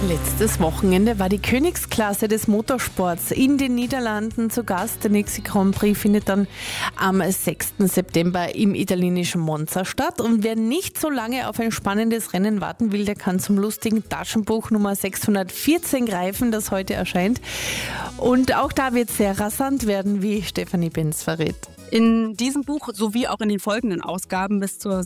Letztes Wochenende war die Königsklasse des Motorsports in den Niederlanden zu Gast. Der nächste Grand Prix findet dann am 6. September im italienischen Monza statt. Und wer nicht so lange auf ein spannendes Rennen warten will, der kann zum lustigen Taschenbuch Nummer 614 greifen, das heute erscheint. Und auch da wird es sehr rasant werden, wie Stefanie Benz verrät. In diesem Buch sowie auch in den folgenden Ausgaben bis zur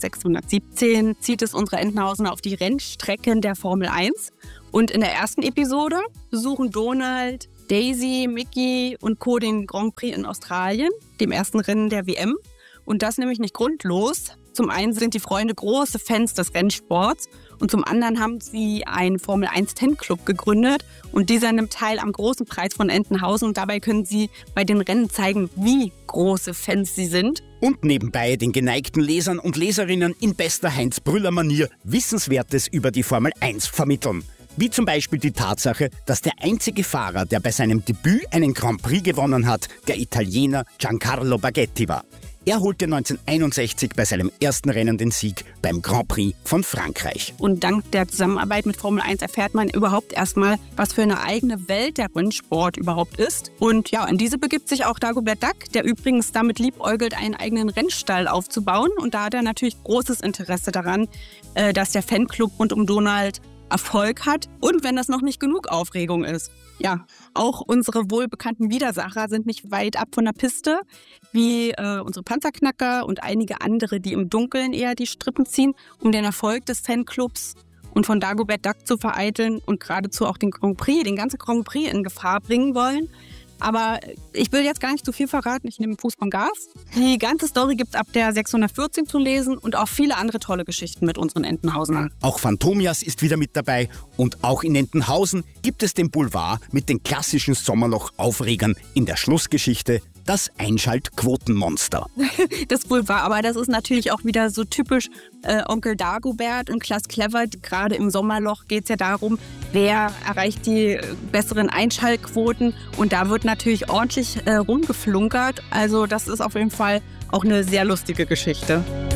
617 zieht es unsere Entenhausener auf die Rennstrecken der Formel 1. Und in der ersten Episode besuchen Donald, Daisy, Mickey und Co. den Grand Prix in Australien, dem ersten Rennen der WM. Und das nämlich nicht grundlos. Zum einen sind die Freunde große Fans des Rennsports und zum anderen haben sie einen Formel 1 Fanclub gegründet und dieser nimmt teil am großen Preis von Entenhausen und dabei können sie bei den Rennen zeigen, wie große Fans sie sind. Und nebenbei den geneigten Lesern und Leserinnen in bester Heinz-Brüller-Manier Wissenswertes über die Formel 1 vermitteln. Wie zum Beispiel die Tatsache, dass der einzige Fahrer, der bei seinem Debüt einen Grand Prix gewonnen hat, der Italiener Giancarlo Baghetti war. Er holte 1961 bei seinem ersten Rennen den Sieg beim Grand Prix von Frankreich. Und dank der Zusammenarbeit mit Formel 1 erfährt man überhaupt erstmal, was für eine eigene Welt der Rennsport überhaupt ist. Und ja, in diese begibt sich auch Dagobert Duck, der übrigens damit liebäugelt, einen eigenen Rennstall aufzubauen. Und da hat er natürlich großes Interesse daran, dass der Fanclub rund um Donald Erfolg hat und wenn das noch nicht genug Aufregung ist. Ja, auch unsere wohlbekannten Widersacher sind nicht weit ab von der Piste, wie unsere Panzerknacker und einige andere, die im Dunkeln eher die Strippen ziehen, um den Erfolg des Fanclubs und von Dagobert Duck zu vereiteln und geradezu auch den ganzen Grand Prix in Gefahr bringen wollen. Aber ich will jetzt gar nicht zu viel verraten, ich nehme den Fuß vom Gas. Die ganze Story gibt es ab der 614 zu lesen und auch viele andere tolle Geschichten mit unseren Entenhausenern. Auch Phantomias ist wieder mit dabei und auch in Entenhausen gibt es den Boulevard mit den klassischen Sommerloch-Aufregern in der Schlussgeschichte, das Einschaltquotenmonster. Das Boulevard, aber das ist natürlich auch wieder so typisch Onkel Dagobert und Klaas Clever. Gerade im Sommerloch geht es ja darum, wer erreicht die besseren Einschaltquoten. Und da wird natürlich ordentlich rumgeflunkert. Also das ist auf jeden Fall auch eine sehr lustige Geschichte.